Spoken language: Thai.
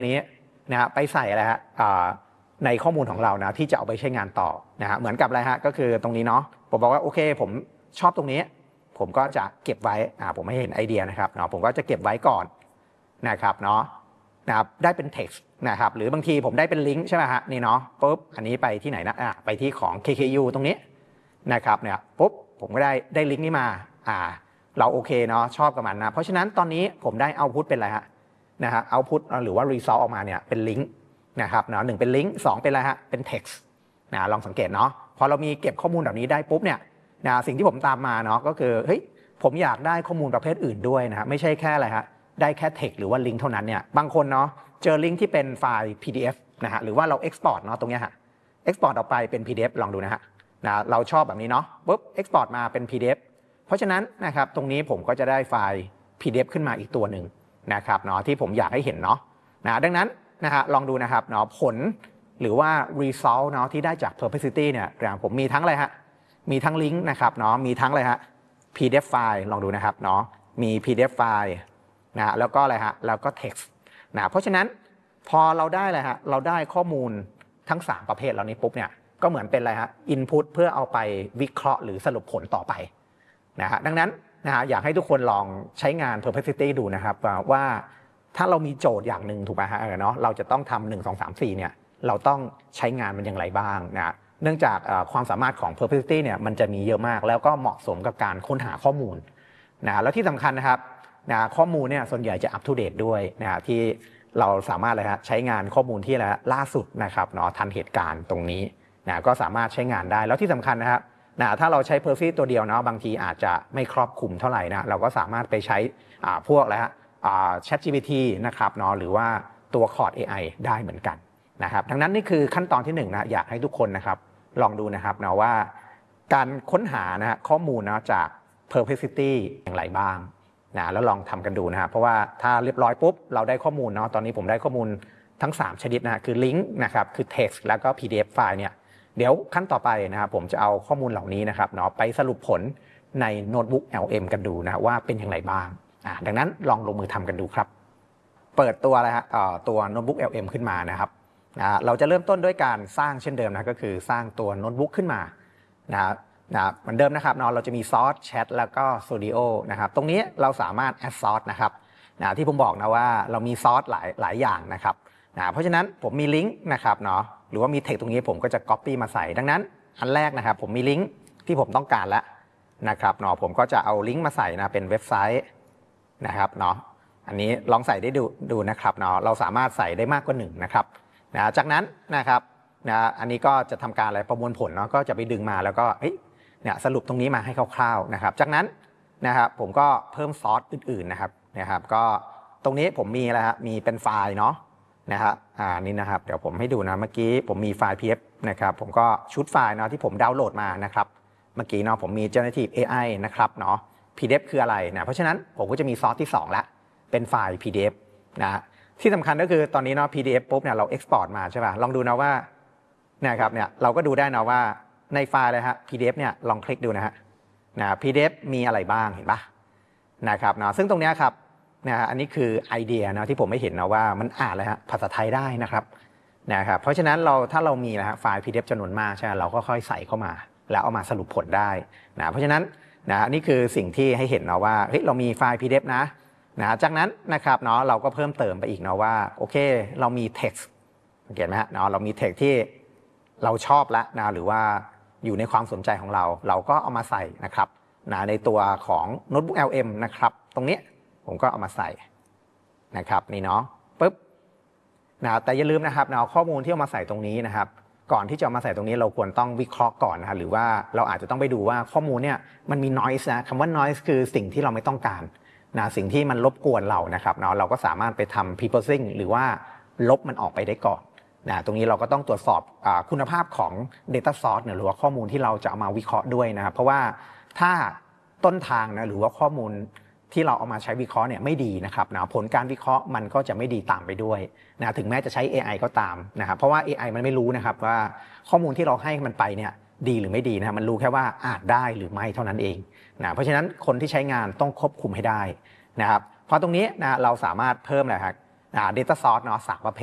นี้นะไปใส่อะไรฮะในข้อมูลของเรานะที่จะเอาไปใช้งานต่อนะฮะเหมือนกับอะไรฮะก็คือตรงนี้เนาะผมบอกว่าโอเคผมชอบตรงนี้ผมก็จะเก็บไว้ผมให้เห็นไอเดียนะครับเนาะผมก็จะเก็บไว้ก่อนนะครับเนาะนะครับได้เป็น text นะครับหรือบางทีผมได้เป็นลิงก์ใช่ไหมฮะนี่เนาะปุ๊บอันนี้ไปที่ไหนนะไปที่ของ KKU ตรงนี้นะครับเนี่ยปุ๊บผมก็ได้ลิงก์นี้มาเราโอเคเนาะชอบกับมันนะเพราะฉะนั้นตอนนี้ผมได้เอาพุทเป็นอะไรฮะนะฮะเอาพุทหรือว่า result ออกมาเนี่ยเป็นลิงก์นะครับเนาะ1เป็นลิงก์2เป็นอะไรฮะเป็น text นะลองสังเกตเนาะพอเรามีเก็บข้อมูลแบบนี้ได้ปุ๊บเนี่ยนะสิ่งที่ผมตามมาเนาะก็คือเฮ้ยผมอยากได้ข้อมูลประเภทอื่นด้วยนะไม่ใช่แค่อะไรฮะได้แค่ text หรือว่าลิงก์เท่านั้นเนี่ยบางคนเนาะเจอลิงก์ที่เป็นไฟล์ PDF นะฮะหรือว่าเรา export เนาะตรงเนี้ยฮะ export ออกไปเป็น PDF ลองดูนะฮะเราชอบแบบนี้เนาะปุ๊บ export มาเป็น PDF เพราะฉะนั้นนะครับตรงนี้ผมก็จะได้ไฟล์ PDF ขึ้นมาอีกตัวหนึ่งนะครับเนาะที่ผมอยากให้เห็นเนาะดังนั้นนะฮะลองดูนะครับเนาะผลหรือว่า result เนาะที่ได้จาก Perplexity เนี่ยอย่างผมมีทั้งอะไรฮะมีทั้งลิงก์นะครับเนาะมีทั้งอะไรฮะ PDF ไฟล์ลองดูนะครับเนาะมี PDF ไฟล์นะแล้วก็อะไรฮะแล้วก็ text นะเพราะฉะนั้นพอเราได้อะไรฮะเราได้ข้อมูลทั้ง3ประเภทเหล่านี้ปุ๊บเนี่ยก็เหมือนเป็นอะไรฮะ input เพื่อเอาไปวิเคราะห์หรือสรุปผลต่อไปนะฮะดังนั้นนะฮะอยากให้ทุกคนลองใช้งาน Perplexity ดูนะครับว่าถ้าเรามีโจทย์อย่างหนึ่งถูกไหมฮะเนาะเราจะต้องทำ1 2 3 4เนี่ยเราต้องใช้งานมันอย่างไรบ้างนะเนื่องจากความสามารถของ Perplexity เนี่ยมันจะมีเยอะมากแล้วก็เหมาะสมกับการค้นหาข้อมูลนะแล้วที่สำคัญนะครับนะข้อมูลเนี่ยส่วนใหญ่จะอัปทูเดตด้วยนะที่เราสามารถเลยฮะใช้งานข้อมูลที่ล่าสุดนะครับเนาะทันเหตุการณ์ตรงนี้นะก็สามารถใช้งานได้แล้วที่สำคัญนะครับถ้าเราใช้ Perfect ตัวเดียวเนาะบางทีอาจจะไม่ครอบคลุมเท่าไหร่นะเราก็สามารถไปใช้พวกอะไรฮะChatGPT นะครับเนาะหรือว่าตัว Claude AI ได้เหมือนกันนะครับดังนั้นนี่คือขั้นตอนที่1นะอยากให้ทุกคนนะครับลองดูนะครับนะว่าการค้นหานะข้อมูลนะจาก Perplexity อย่างไรบ้างนะแล้วลองทำกันดูนะครับเพราะว่าถ้าเรียบร้อยปุ๊บเราได้ข้อมูลเนาะตอนนี้ผมได้ข้อมูลทั้ง3ชนิดนะคือลิงก์นะครับคือ text แล้วก็ PDF ไฟล์เนี่ยเดี๋ยวขั้นต่อไปนะครับผมจะเอาข้อมูลเหล่านี้นะครับเนาะไปสรุปผลในโน้ตบุ๊ก LM กันดูนะว่าเป็นอย่างไรบ้างดังนั้นลองลงมือทำกันดูครับเปิดตัวอะไรฮะตัวโน้ตบุ๊ก LM ขึ้นมานะครับเราจะเริ่มต้นด้วยการสร้างเช่นเดิมนะก็คือสร้างตัวโน้ตบุ๊กขึ้นมาเหมือนเดิมนะครับเนาะเราจะมีซอสแชทแล้วก็สตูดิโอนะครับตรงนี้เราสามารถแอดซอสนะครับที่ผมบอกนะว่าเรามีซอสหลายอย่างนะครับเพราะฉะนั้นผมมีลิงก์นะครับเนาะหรือว่ามีเทคตรงนี้ผมก็จะ Copy มาใส่ดังนั้นอันแรกนะครับผมมีลิงก์ที่ผมต้องการแล้วนะครับเนาะผมก็จะเอาลิงก์มาใส่นะเป็นเว็บไซต์นะครับเนาะอันนี้ลองใส่ได้ดูนะครับเนาะเราสามารถใส่ได้มากกว่า1นะครับจากนั้นนะครับอันนี้ก็จะทำการอะไรประมวลผลเนาะก็จะไปดึงมาแล้วก็เนี่ยสรุปตรงนี้มาให้คร่าวๆนะครับจากนั้นนะครับผมก็เพิ่มซอสอื่นๆนะครับก็ตรงนี้ผมมีอะไรฮะมีเป็นไฟล์เนาะนะครับนี่นะครับเดี๋ยวผมให้ดูนะเมื่อกี้ผมมีไฟล์ PDF นะครับผมก็ชุดไฟล์เนาะที่ผมดาวน์โหลดมานะครับเมื่อกี้เนาะผมมี Generative AI นะครับเนาะ PDF คืออะไรนะเพราะฉะนั้นผมก็จะมีซอสที่2ละเป็นไฟล์ PDF นะที่สำคัญก็คือตอนนี้เนาะ PDF ปุ๊บเนี่ยเรา Export มาใช่ป่ะลองดูนะว่านะครับเนี่ยเราก็ดูได้นะว่าในไฟล์เลยฮะ PDF เนี่ยลองคลิกดูนะฮะPDF มีอะไรบ้างเห็นปะนะครับนะซึ่งตรงนี้ครับอันนี้คือไอเดียนะที่ผมไม่เห็นนะว่ามันอ่านเลยฮะภาษาไทยได้นะครับเพราะฉะนั้นถ้าเรามีนะฮะไฟล์ PDF จำนวนมากใช่ไหมเราก็ค่อยใส่เข้ามาแล้วเอามาสรุปผลได้เพราะฉะนั้นนี่คือสิ่งที่ให้เห็นนะว่าเฮ้ยเรามีไฟล์ PDF นะจากนั้นนะครับเนาะเราก็เพิ่มเติมไปอีกนะว่าโอเคเรามี text สังเกตไหมฮะเรามี text ที่เราชอบแล้วหรือว่าอยู่ในความสนใจของเราก็เอามาใส่นะครับในตัวของโน้ตบุ๊ก LM นะครับตรงนี้ผมก็เอามาใส่นะครับนี่เนาะปุ๊บแต่อย่าลืมนะครับข้อมูลที่เอามาใส่ตรงนี้นะครับก่อนที่จะเอามาใส่ตรงนี้เราควรต้องวิเคราะห์ก่อนนะหรือว่าเราอาจจะต้องไปดูว่าข้อมูลเนี่ยมันมี noise นะคำว่า noise คือสิ่งที่เราไม่ต้องการสิ่งที่มันรบกวนเรานะครับเราก็สามารถไปทำ pre-processing หรือว่าลบมันออกไปได้ก่อนตรงนี้เราก็ต้องตรวจสอบคุณภาพของ data source หรือว่าข้อมูลที่เราจะเอามาวิเคราะห์ด้วยนะครับเพราะว่าถ้าต้นทางหรือว่าข้อมูลที่เราเอามาใช้วิเคราะห์เนี่ยไม่ดีนะครับผลการวิเคราะห์มันก็จะไม่ดีตามไปด้วยถึงแม้จะใช้ AI ก็ตามนะครับเพราะว่า AI มันไม่รู้นะครับว่าข้อมูลที่เราให้มันไปเนี่ยดีหรือไม่ดีนะมันรู้แค่ว่าอาจได้หรือไม่เท่านั้นเองเพราะฉะนั้นคนที่ใช้งานต้องควบคุมให้ได้นะครับพอตรงนี้เราสามารถเพิ่มอะไรครับ data source เนาะ3 ประเภท